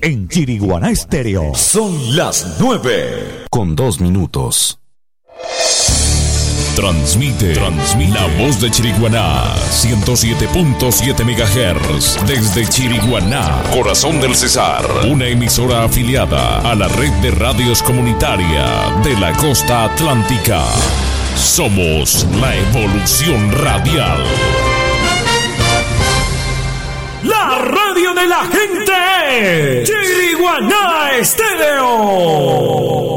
en Chiriguaná Estéreo. Son las 9:02. Transmite La Voz de Chiriguaná, 107.7 MHz, desde Chiriguaná, corazón del Cesar, una emisora afiliada a la red de radios comunitaria de la costa atlántica. Somos la evolución radial. La radio de la gente, Chiriguaná Estéreo.